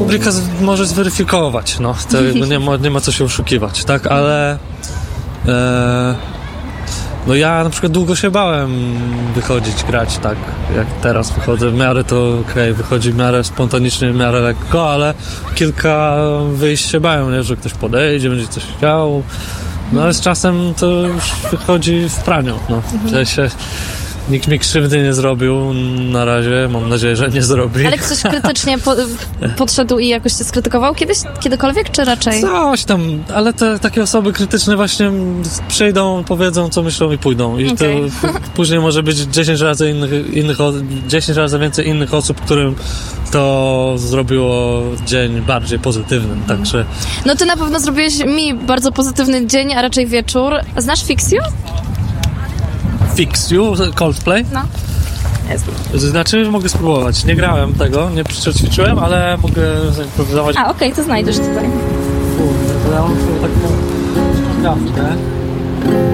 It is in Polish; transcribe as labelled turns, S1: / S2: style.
S1: publika może zweryfikować, no. To nie ma co się oszukiwać, tak? Ale no ja na przykład długo się bałem wychodzić, grać tak, jak teraz wychodzę. W miarę to wychodzi w miarę spontanicznie, w miarę lekko, ale kilka wyjść się bałem, nie? Że ktoś podejdzie, będzie coś chciał. No ale z czasem to już wychodzi w praniu, no. W sensie nikt mi krzywdy nie zrobił na razie, mam nadzieję, że nie zrobi.
S2: Ale ktoś krytycznie podszedł i jakoś cię skrytykował kiedykolwiek, czy raczej?
S1: Coś tam, ale te takie osoby krytyczne właśnie przyjdą, powiedzą, co myślą i pójdą. I to później może być 10 razy więcej innych osób, którym to zrobiło dzień bardziej pozytywnym, także...
S2: No ty na pewno zrobiłeś mi bardzo pozytywny dzień, a raczej wieczór. Znasz Fix You?
S1: Fix You, Coldplay?
S2: No.
S1: Znaczy, mogę spróbować. Nie grałem tego, nie przećwiczyłem, ale mogę zaimprowizować.
S2: A, okej, to znajdziesz tutaj.
S1: Kurde, to ja mam taką ściągawkę.